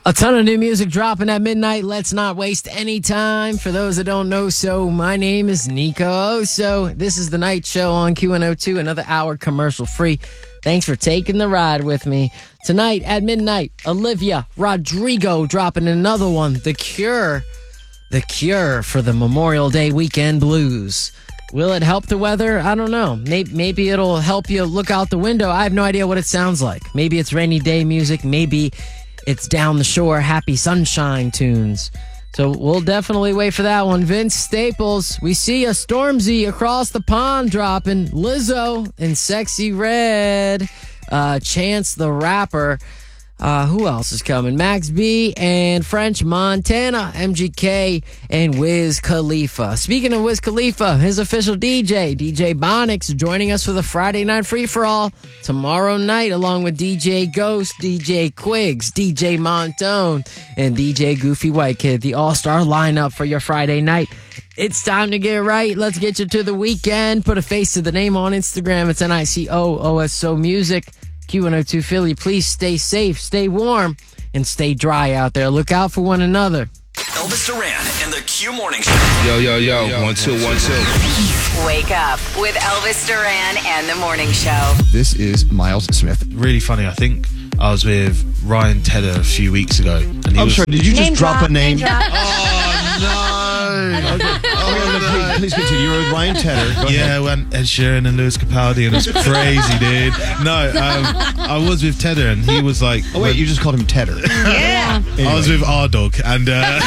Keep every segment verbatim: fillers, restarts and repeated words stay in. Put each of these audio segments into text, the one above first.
A ton of new music dropping at midnight. Let's not waste any time. For those that don't know, so my name is Nico. So this is the night show on Q one oh two, another hour commercial free. Thanks for taking the ride with me. Tonight at midnight, Olivia Rodrigo dropping another one, The Cure. The Cure for the Memorial Day weekend blues. Will it help the weather? I don't know. Maybe, maybe it'll help you look out the window. I have no idea what it sounds like. Maybe it's rainy day music. Maybe it's down the shore, happy sunshine tunes. So we'll definitely wait for that one. Vince Staples, we see a Stormzy across the pond dropping. Lizzo in Sexy Red. Uh, Chance the Rapper. Uh, who else is coming? Max B and French Montana, M G K, and Wiz Khalifa. Speaking of Wiz Khalifa, his official D J, D J Bonix, joining us for the Friday Night Free-For-All tomorrow night, along with D J Ghost, D J Quigs, D J Montone, and D J Goofy White Kid, the all-star lineup for your Friday night. It's time to get right. Let's get you to the weekend. Put a face to the name on Instagram. It's N I C O O S O Music. Q one oh two Philly, please stay safe, stay warm, and stay dry out there. Look out for one another. Elvis Duran and the Q Morning Show. Yo, yo, yo, yo. One, two, one, two. Wake up with Elvis Duran and the Morning Show. This is Miles Smith. Really funny. I think I was with Ryan Tedder a few weeks ago. And he I'm was, sorry, did you just Name drop, drop, a name? name drop. Oh, no. Okay. Oh, no, please, please continue. You were with Ryan Tedder. Go Yeah, ahead. we went Ed Sheeran and Lewis Capaldi, and it was crazy, dude. No, um, I was with Tedder, and he was like... Oh, wait, you just called him Tedder. Yeah. I was with our dog, and... Uh,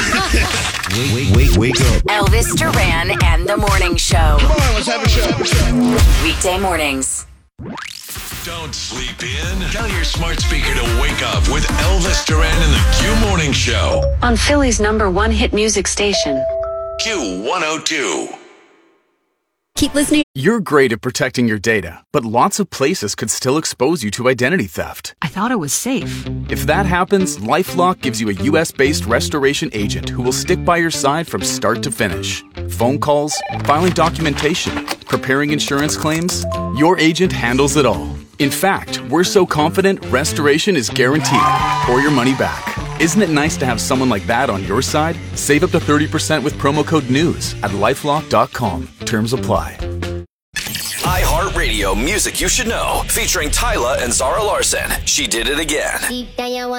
Wake, wake, wake up. Elvis Duran and the Morning Show. Come on, let's have a show. Weekday mornings. Don't sleep in. Tell your smart speaker to wake up with Elvis Duran and the Q Morning Show. On Philly's number one hit music station. Q one oh two. Keep listening. You're great at protecting your data, but lots of places could still expose you to identity theft. I thought it was safe. If that happens, LifeLock gives you a U S-based restoration agent who will stick by your side from start to finish. Phone calls, filing documentation, preparing insurance claims, your agent handles it all. In fact, we're so confident restoration is guaranteed or your money back. Isn't it nice to have someone like that on your side? Save up to thirty percent with promo code NEWS at lifelock dot com. Terms apply. iHeartRadio Music You Should Know, featuring Tyla and Zara Larson. She Did It Again.